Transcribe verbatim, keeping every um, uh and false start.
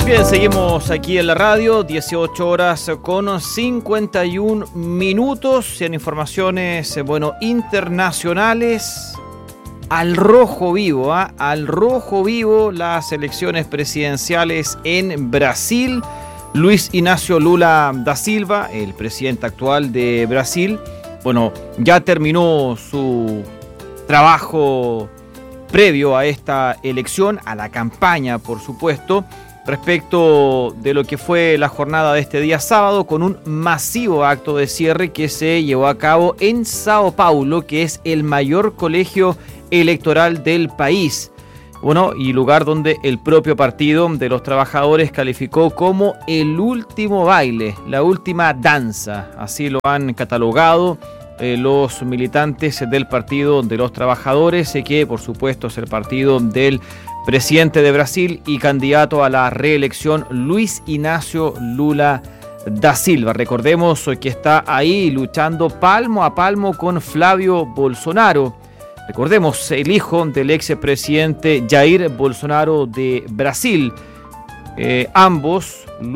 Bien, seguimos aquí en la radio, dieciocho horas con cincuenta y un minutos, en informaciones, bueno, internacionales. Al rojo vivo, ¿eh? Al rojo vivo las elecciones presidenciales en Brasil. Luis Inácio Lula da Silva, el presidente actual de Brasil, bueno, ya terminó su trabajo previo a esta elección, a la campaña, por supuesto, respecto de lo que fue la jornada de este día sábado, con un masivo acto de cierre que se llevó a cabo en Sao Paulo, que es el mayor colegio electoral del país. Bueno, y lugar donde el propio Partido de los Trabajadores calificó como el último baile, la última danza, así lo han catalogado eh, los militantes del Partido de los Trabajadores, que por supuesto es el partido del presidente de Brasil y candidato a la reelección, Luis Inácio Lula da Silva. Recordemos que está ahí luchando palmo a palmo con Flávio Bolsonaro. Recordemos, el hijo del expresidente Jair Bolsonaro de Brasil. Eh, ambos